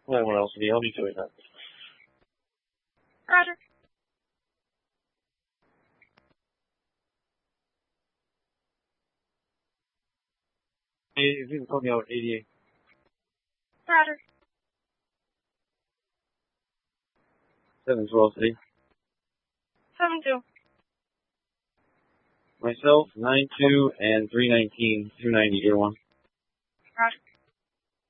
What else do you help me to it? Roger. Hey, if you can call me out 88. Roger. 712 City. 7-2. Myself, 92 and 319, 290, either one. Roger.